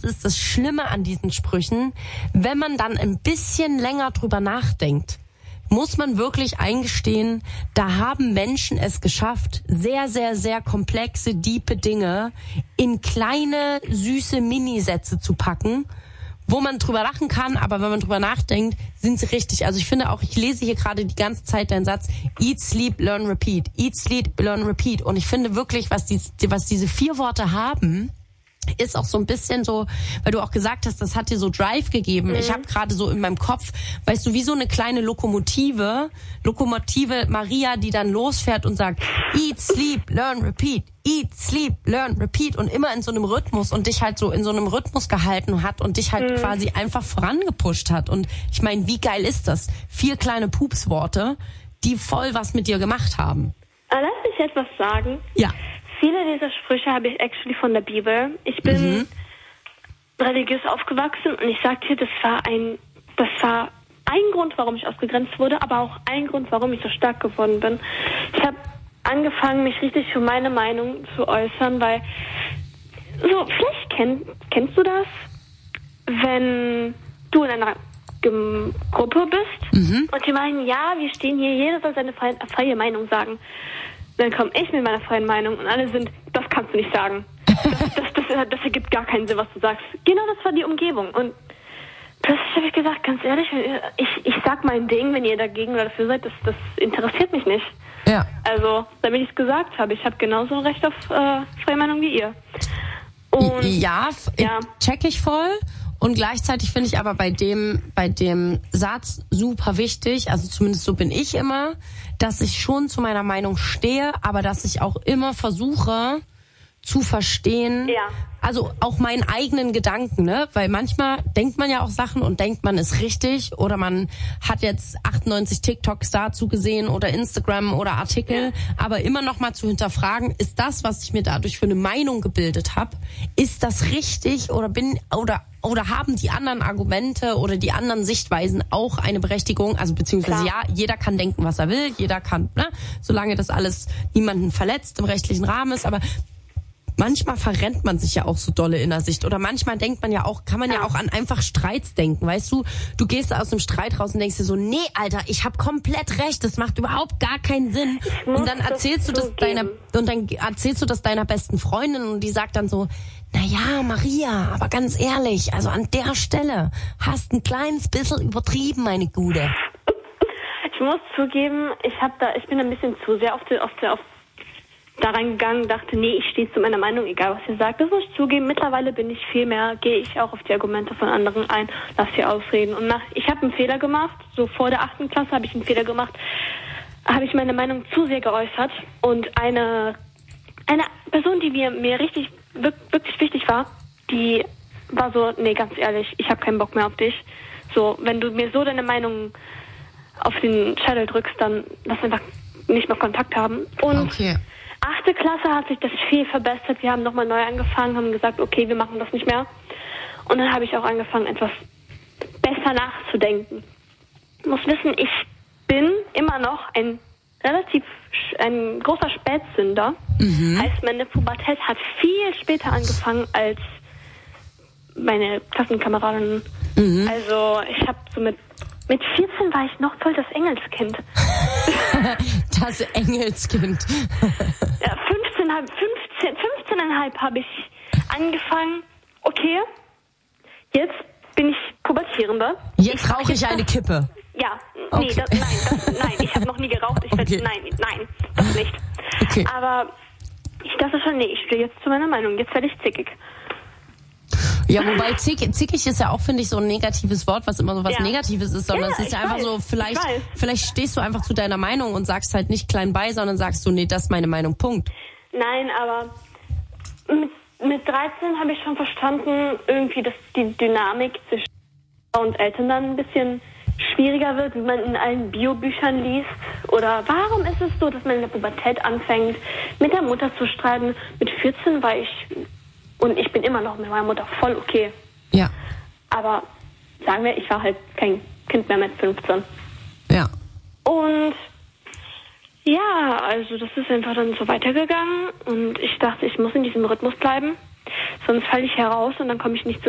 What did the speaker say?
das ist das Schlimme an diesen Sprüchen, wenn man dann ein bisschen länger drüber nachdenkt, muss man wirklich eingestehen, da haben Menschen es geschafft, sehr, sehr, sehr komplexe, diepe Dinge in kleine, süße Minisätze zu packen, wo man drüber lachen kann, aber wenn man drüber nachdenkt, sind sie richtig. Also ich finde auch, ich lese hier gerade die ganze Zeit deinen Satz, eat, sleep, learn, repeat. Eat, sleep, learn, repeat. Und ich finde wirklich, was diese 4 Worte haben, ist auch so ein bisschen so, weil du auch gesagt hast, das hat dir so Drive gegeben. Mhm. Ich habe gerade so in meinem Kopf, weißt du, wie so eine kleine Lokomotive Maria, die dann losfährt und sagt, eat, sleep, learn, repeat. Eat, sleep, learn, repeat. Und immer in so einem Rhythmus und dich halt so in so einem Rhythmus gehalten hat und dich halt quasi einfach vorangepusht hat. Und ich meine, wie geil ist das? 4 kleine Pupsworte, die voll was mit dir gemacht haben. Lass mich etwas sagen. Ja. Viele dieser Sprüche habe ich actually von der Bibel. Ich bin religiös aufgewachsen und ich sag dir, das war ein Grund, warum ich ausgegrenzt wurde, aber auch ein Grund, warum ich so stark geworden bin. Ich habe angefangen, mich richtig für meine Meinung zu äußern, weil so, vielleicht kennst du das, wenn du in einer Gruppe bist und die meinen, ja, wir stehen hier, jeder soll seine freie Meinung sagen. Dann komme ich mit meiner freien Meinung und alle sind, das kannst du nicht sagen. Das ergibt gar keinen Sinn, was du sagst. Genau, das war die Umgebung. Und plötzlich habe ich gesagt, ganz ehrlich, ich sag mein Ding, wenn ihr dagegen oder dafür seid, das interessiert mich nicht. Ja. Also, damit ich es gesagt habe, ich habe genauso ein Recht auf freie Meinung wie ihr. Und ja, check ich voll. Und gleichzeitig finde ich aber bei dem Satz super wichtig, also zumindest so bin ich immer, dass ich schon zu meiner Meinung stehe, aber dass ich auch immer versuche zu verstehen, also auch meinen eigenen Gedanken, ne? Weil manchmal denkt man ja auch Sachen und denkt, man ist richtig oder man hat jetzt 98 TikToks dazu gesehen oder Instagram oder Artikel, aber immer noch mal zu hinterfragen, ist das, was ich mir dadurch für eine Meinung gebildet habe, ist das richtig oder haben die anderen Argumente oder die anderen Sichtweisen auch eine Berechtigung? Also beziehungsweise jeder kann denken, was er will, jeder kann, ne? Solange das alles niemanden verletzt im rechtlichen Rahmen ist, aber manchmal verrennt man sich ja auch so dolle in der Sicht. Oder manchmal denkt man ja auch, kann man ja auch an einfach Streits denken, weißt du? Du gehst aus dem Streit raus und denkst dir so, nee, Alter, ich habe komplett recht, das macht überhaupt gar keinen Sinn. Und dann erzählst du das deiner besten Freundin und die sagt dann so, naja, Maria, aber ganz ehrlich, also an der Stelle hast ein kleines bisschen übertrieben, meine Gute. Ich muss zugeben, ich bin ein bisschen zu sehr da reingegangen, dachte, nee, ich stehe zu meiner Meinung, egal was ihr sagt. Das muss ich zugeben. Mittlerweile gehe ich auch auf die Argumente von anderen ein, lass sie ausreden. Und ich habe einen Fehler gemacht, so vor der 8. Klasse habe ich einen Fehler gemacht, habe ich meine Meinung zu sehr geäußert und eine Person, die mir richtig, wirklich wichtig war, die war so, nee, ganz ehrlich, ich habe keinen Bock mehr auf dich. So, wenn du mir so deine Meinung auf den Schädel drückst, dann lass einfach nicht mehr Kontakt haben. Und 8. Klasse hat sich das viel verbessert. Wir haben nochmal neu angefangen, haben gesagt, okay, wir machen das nicht mehr. Und dann habe ich auch angefangen, etwas besser nachzudenken. Ich muss wissen, ich bin immer noch ein großer Spätsünder. Heißt, meine Pubertät hat viel später angefangen als meine Klassenkameradinnen. Also ich habe so mit 14 war ich noch voll das Engelskind. Das Engelskind. Ja, 15,5 habe ich angefangen. Okay, jetzt bin ich Pubertierende. Jetzt rauche ich eine Kippe. Ja, okay. Nee, nein, ich habe noch nie geraucht. Nein, das nicht. Okay. Aber ich dachte schon, nee, ich stehe jetzt zu meiner Meinung. Jetzt werde ich zickig. Ja, wobei zickig ist ja auch, finde ich, so ein negatives Wort, was immer so was Negatives ist, sondern es ist ja einfach so, vielleicht stehst du einfach zu deiner Meinung und sagst halt nicht klein bei, sondern sagst so, nee, das ist meine Meinung, Punkt. Nein, aber mit 13 habe ich schon verstanden, irgendwie, dass die Dynamik zwischen und Eltern dann ein bisschen schwieriger wird, wie man in allen Biobüchern liest. Oder warum ist es so, dass man in der Pubertät anfängt, mit der Mutter zu streiten? Mit 14 war ich... Und ich bin immer noch mit meiner Mutter voll okay. Ja. Aber sagen wir, ich war halt kein Kind mehr mit 15. Ja. Und ja, also das ist einfach dann so weitergegangen. Und ich dachte, ich muss in diesem Rhythmus bleiben. Sonst falle ich heraus und dann komme ich nicht